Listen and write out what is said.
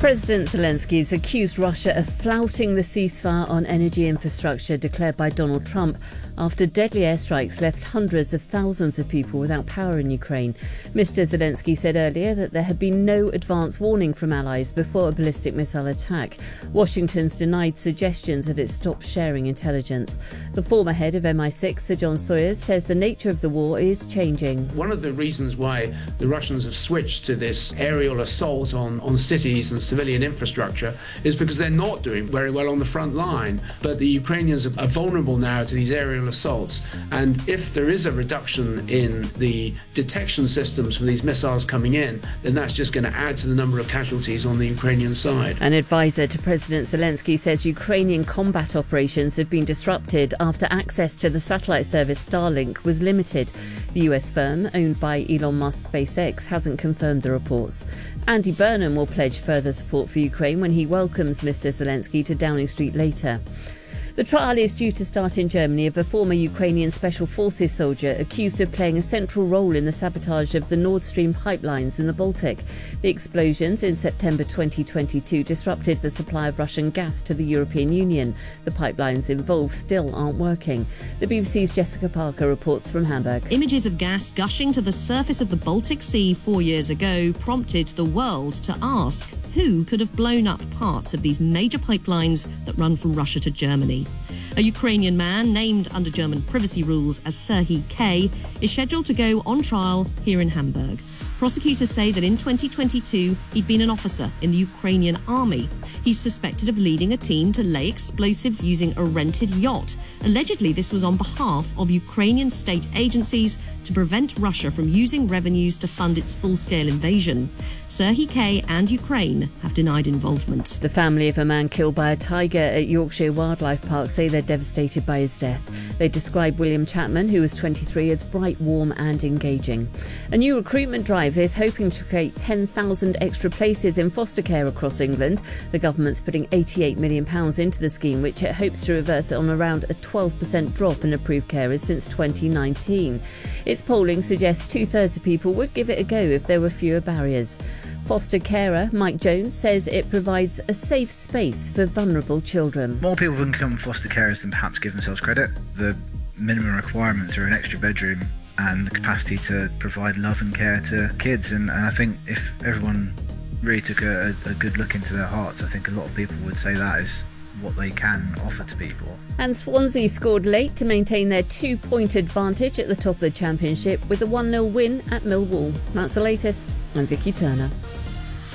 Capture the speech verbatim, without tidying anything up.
President Zelensky has accused Russia of flouting the ceasefire on energy infrastructure declared by Donald Trump after deadly airstrikes left hundreds of thousands of people without power in Ukraine. Mister Zelensky said earlier that there had been no advance warning from allies before a ballistic missile attack. Washington's denied suggestions that it stopped sharing intelligence. The former head of M I six, Sir John Sawyers, says the nature of the war is changing. One of the reasons why the Russians have switched to this aerial assault on, on cities and civilian infrastructure is because they're not doing very well on the front line. But the Ukrainians are vulnerable now to these aerial assaults. And if there is a reduction in the detection systems for these missiles coming in, then that's just going to add to the number of casualties on the Ukrainian side. An advisor to President Zelensky says Ukrainian combat operations have been disrupted after access to the satellite service Starlink was limited. The U S firm, owned by Elon Musk's SpaceX, hasn't confirmed the reports. Andy Burnham will pledge further support for Ukraine when he welcomes Mister Zelensky to Downing Street later. The trial is due to start in Germany of a former Ukrainian Special Forces soldier accused of playing a central role in the sabotage of the Nord Stream pipelines in the Baltic. The explosions in September twenty twenty-two disrupted the supply of Russian gas to the European Union. The pipelines involved still aren't working. The B B C's Jessica Parker reports from Hamburg. Images of gas gushing to the surface of the Baltic Sea four years ago prompted the world to ask who could have blown up parts of these major pipelines that run from Russia to Germany. A Ukrainian man, named under German privacy rules as Serhiy K, is scheduled to go on trial here in Hamburg. Prosecutors say that in twenty twenty-two, he'd been an officer in the Ukrainian army. He's suspected of leading a team to lay explosives using a rented yacht. Allegedly, this was on behalf of Ukrainian state agencies to prevent Russia from using revenues to fund its full-scale invasion. Serhiy K and Ukraine have denied involvement. The family of a man killed by a tiger at Yorkshire Wildlife Park say they're devastated by his death. They describe William Chapman, who was twenty-three, as bright, warm and engaging. A new recruitment drive is hoping to create ten thousand extra places in foster care across England. The government's putting eighty-eight million pounds into the scheme, which it hopes to reverse on around a twelve percent drop in approved carers since twenty nineteen. Its polling suggests two-thirds of people would give it a go if there were fewer barriers. Foster carer Mike Jones says it provides a safe space for vulnerable children. More people can become foster carers than perhaps give themselves credit. The minimum requirements are an extra bedroom and the capacity to provide love and care to kids. And, and I think if everyone really took a, a good look into their hearts, I think a lot of people would say that is what they can offer to people. And Swansea scored late to maintain their two-point advantage at the top of the Championship with a one nil win at Millwall. That's the latest. I'm Vicky Turner.